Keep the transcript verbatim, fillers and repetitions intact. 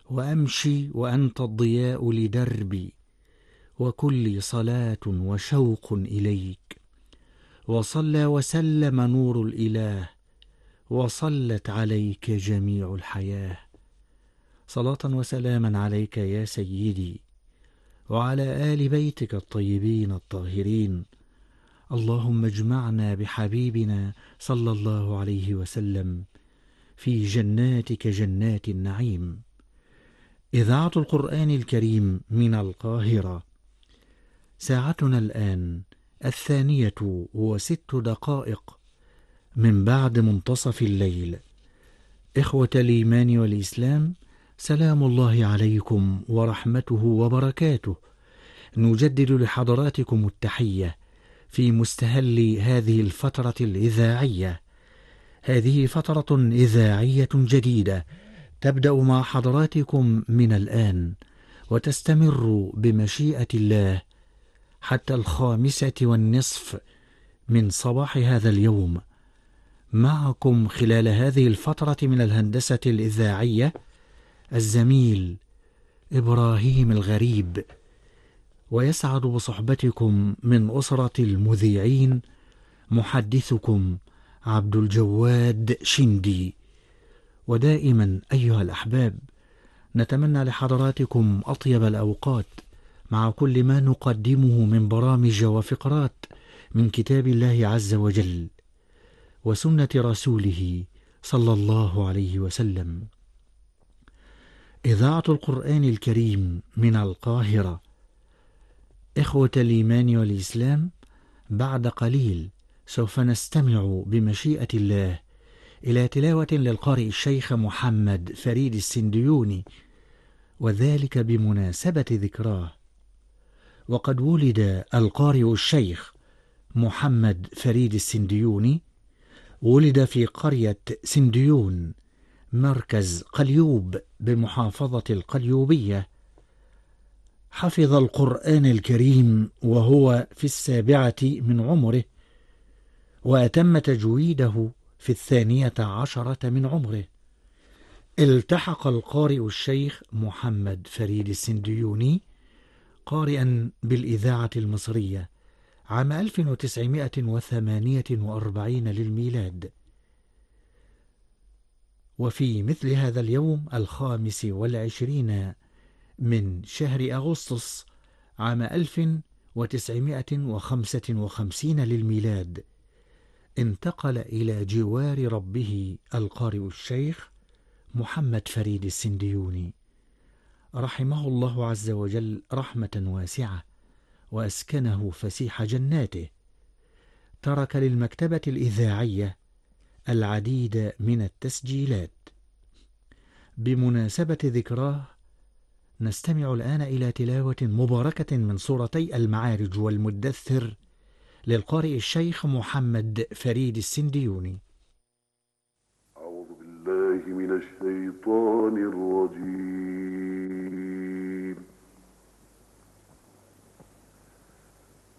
وأمشي وأنت الضياء لدربي، وكلي صلاة وشوق إليك. وصلى وسلم نور الإله، وصلت عليك جميع الحياة. صلاة وسلاما عليك يا سيدي، وعلى آل بيتك الطيبين الطاهرين. اللهم اجمعنا بحبيبنا صلى الله عليه وسلم في جناتك جنات النعيم. إذاعة القرآن الكريم من القاهرة. ساعتنا الآن الثانية وست دقائق من بعد منتصف الليل. إخوة الإيمان والإسلام، سلام الله عليكم ورحمته وبركاته. نجدد لحضراتكم التحية في مستهل هذه الفترة الإذاعية. هذه فترة إذاعية جديدة تبدأ مع حضراتكم من الآن، وتستمر بمشيئة الله حتى الخامسة والنصف من صباح هذا اليوم. معكم خلال هذه الفترة من الهندسة الإذاعية الزميل إبراهيم الغريب، ويسعد بصحبتكم من أسرة المذيعين محدثكم عبد الجواد شندي. ودائما أيها الأحباب، نتمنى لحضراتكم أطيب الأوقات مع كل ما نقدمه من برامج وفقرات من كتاب الله عز وجل وسنة رسوله صلى الله عليه وسلم. إذاعة القرآن الكريم من القاهرة. إخوة الإيمان والإسلام، بعد قليل سوف نستمع بمشيئة الله إلى تلاوة للقارئ الشيخ محمد فريد السنديوني، وذلك بمناسبة ذكراه. وقد ولد القارئ الشيخ محمد فريد السنديوني ولد في قرية سنديون مركز قليوب بمحافظة القليوبية. حفظ القرآن الكريم وهو في السابعة من عمره، وأتم تجويده في الثانية عشرة من عمره. التحق القارئ الشيخ محمد فريد السنديوني قارئا بالإذاعة المصرية عام ألف وتسعمائة وثمانية وأربعين للميلاد، وفي مثل هذا اليوم الخامس والعشرين من شهر أغسطس عام ألف وتسعمائة وخمسة وخمسين للميلاد انتقل إلى جوار ربه القارئ الشيخ محمد فريد السنديوني، رحمه الله عز وجل رحمة واسعة، وأسكنه فسيح جناته. ترك للمكتبة الإذاعية العديد من التسجيلات. بمناسبة ذكراه نستمع الآن إلى تلاوة مباركة من سورتي المعارج والمدثر للقارئ الشيخ محمد فريد السنديوني. أعوذ بالله من الشيطان الرجيم.